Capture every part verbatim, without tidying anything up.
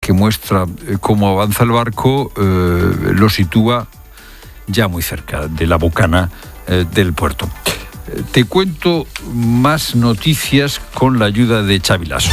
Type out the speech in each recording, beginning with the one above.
que muestra cómo avanza el barco eh, lo sitúa ya muy cerca de la bocana eh, del puerto. Eh, te cuento más noticias con la ayuda de Xavi Lasso.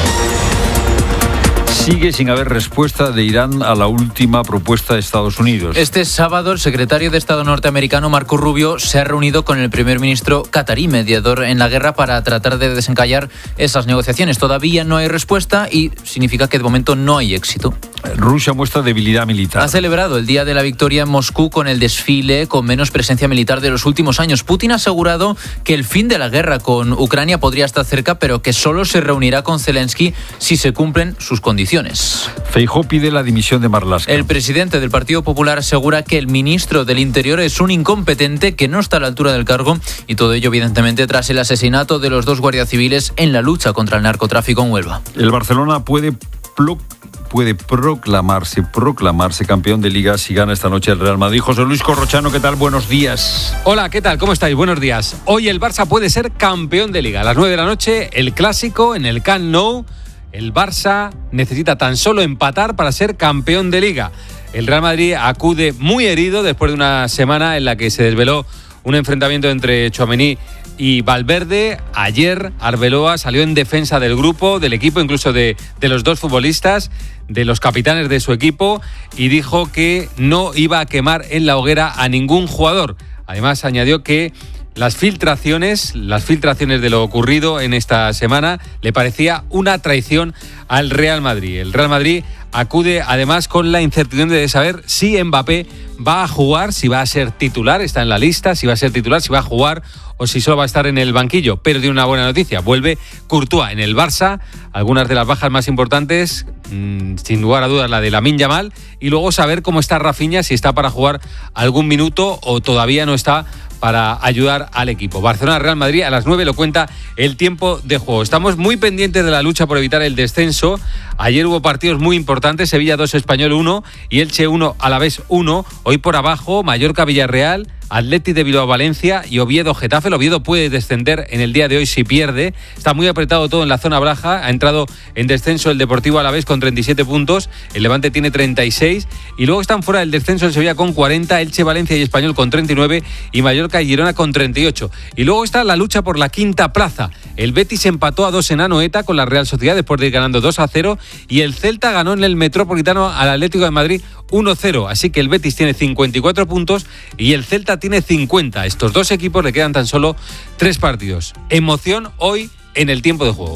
Sigue sin haber respuesta de Irán a la última propuesta de Estados Unidos. Este sábado, el secretario de Estado norteamericano, Marco Rubio, se ha reunido con el primer ministro catarí, mediador en la guerra, para tratar de desencallar esas negociaciones. Todavía no hay respuesta y significa que de momento no hay éxito. Rusia muestra debilidad militar. Ha celebrado el Día de la Victoria en Moscú con el desfile con menos presencia militar de los últimos años. Putin ha asegurado que el fin de la guerra con Ucrania podría estar cerca, pero que solo se reunirá con Zelensky si se cumplen sus condiciones. Feijóo pide la dimisión de Marlaska. El presidente del Partido Popular asegura que el ministro del Interior es un incompetente que no está a la altura del cargo, y todo ello evidentemente tras el asesinato de los dos guardias civiles en la lucha contra el narcotráfico en Huelva. El Barcelona puede plo- puede proclamarse proclamarse campeón de Liga si gana esta noche el Real Madrid. José Luis Corrochano, ¿qué tal? Buenos días. Hola, ¿qué tal? ¿Cómo estáis? Buenos días. Hoy el Barça puede ser campeón de Liga. A las nueve de la noche, el clásico en el Camp Nou. El Barça necesita tan solo empatar para ser campeón de Liga. El Real Madrid acude muy herido después de una semana en la que se desveló un enfrentamiento entre Tchouaméni y Valverde. Ayer Arbeloa salió en defensa del grupo, del equipo, incluso de, de los dos futbolistas, de los capitanes de su equipo, y dijo que no iba a quemar en la hoguera a ningún jugador. Además añadió que Las filtraciones, las filtraciones de lo ocurrido en esta semana le parecía una traición al Real Madrid. El Real Madrid acude además con la incertidumbre de saber si Mbappé va a jugar, si va a ser titular, está en la lista, si va a ser titular, si va a jugar o si solo va a estar en el banquillo. Pero de una buena noticia, vuelve Courtois en el Barça. Algunas de las bajas más importantes, mmm, sin lugar a dudas, la de Lamine Yamal, y luego saber cómo está Rafinha, si está para jugar algún minuto o todavía no está para ayudar al equipo. Barcelona-Real Madrid a las nueve, lo cuenta el tiempo de juego. Estamos muy pendientes de la lucha por evitar el descenso. Ayer hubo partidos muy importantes, Sevilla dos, Español uno y Elche uno, Alavés uno. Hoy por abajo, Mallorca-Villarreal, Athletic de Bilbao-Valencia y Oviedo-Getafe. El Oviedo puede descender en el día de hoy si pierde. Está muy apretado todo en la zona baja. Ha entrado en descenso el Deportivo Alavés con treinta y siete puntos. El Levante tiene treinta y seis. Y luego están fuera del descenso el Sevilla con cuarenta, Elche, Valencia y Español con treinta y nueve y Mallorca y Girona con treinta y ocho. Y luego está la lucha por la quinta plaza. El Betis empató a dos en Anoeta con la Real Sociedad después de ir ganando dos a cero. Y el Celta ganó en el Metropolitano al Atlético de Madrid uno cero. Así que el Betis tiene cincuenta y cuatro puntos y el Celta tiene cincuenta. Estos dos equipos le quedan tan solo tres partidos. Emoción hoy en el tiempo de juego.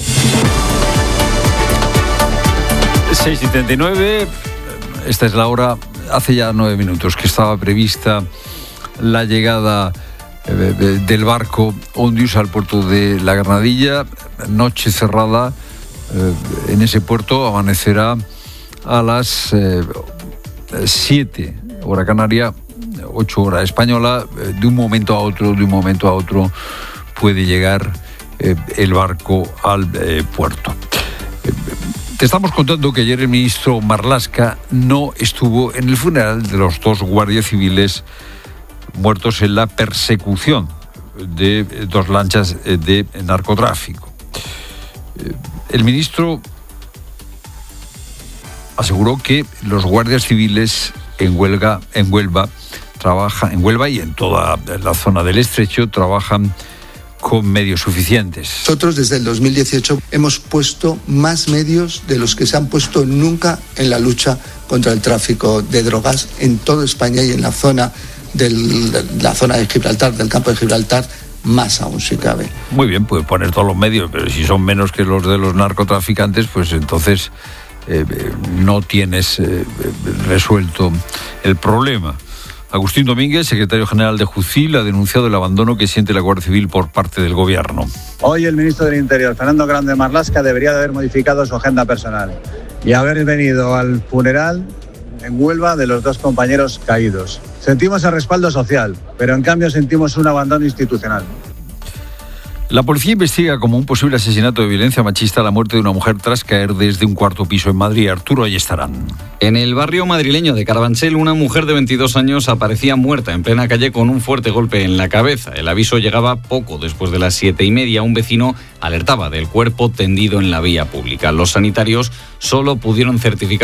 seis y treinta y nueve, esta es la hora. Hace ya nueve minutos que estaba prevista la llegada eh, del barco Ondius al puerto de La Granadilla. Noche cerrada eh, en ese puerto. Amanecerá a las eh, siete hora canaria, ocho hora española. De un momento a otro, de un momento a otro puede llegar eh, el barco al eh, puerto. Eh, te estamos contando que ayer el ministro Marlaska no estuvo en el funeral de los dos guardias civiles muertos en la persecución de dos lanchas de narcotráfico. Eh, el ministro aseguró que los guardias civiles en huelga, en Huelva, trabajan, en Huelva y en toda la zona del Estrecho, trabajan con medios suficientes. Nosotros desde el dos mil dieciocho hemos puesto más medios de los que se han puesto nunca en la lucha contra el tráfico de drogas en toda España y en la zona del, de la zona de Gibraltar, del campo de Gibraltar, más aún si cabe. Muy bien, puedes poner todos los medios, pero si son menos que los de los narcotraficantes, pues entonces eh, no tienes eh, resuelto el problema. Agustín Domínguez, secretario general de Jucil, ha denunciado el abandono que siente la Guardia Civil por parte del gobierno. Hoy el ministro del Interior, Fernando Grande Marlaska, debería de haber modificado su agenda personal y haber venido al funeral en Huelva de los dos compañeros caídos. Sentimos el respaldo social, pero en cambio sentimos un abandono institucional. La policía investiga como un posible asesinato de violencia machista la muerte de una mujer tras caer desde un cuarto piso en Madrid. Arturo Ayestarán. En el barrio madrileño de Carabanchel, una mujer de veintidós años aparecía muerta en plena calle con un fuerte golpe en la cabeza. El aviso llegaba poco después de las siete y media. Un vecino alertaba del cuerpo tendido en la vía pública. Los sanitarios solo pudieron certificar